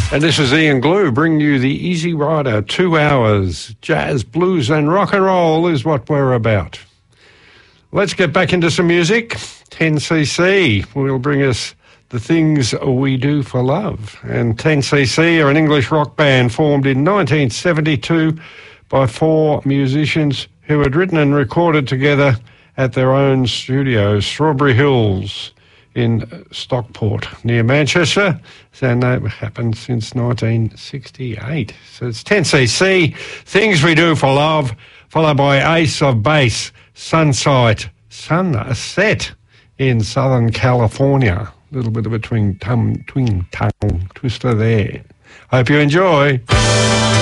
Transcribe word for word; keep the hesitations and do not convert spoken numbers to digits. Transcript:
And this is Ian Glue, bringing you the Easy Rider. Two hours, jazz, blues and rock and roll is what we're about. Let's get back into some music. ten C C will bring us The Things We Do for Love. And ten C C are an English rock band formed in nineteen seventy-two by four musicians who had written and recorded together at their own studio, Strawberry Hills, in Stockport, near Manchester. And that happened since nineteen sixty-eight. So it's ten C C, Things We Do for Love, followed by Ace of Base, Sunsight, Sunset in Southern California. A little bit of a twing tum, twing tongue twister there. Hope you enjoy.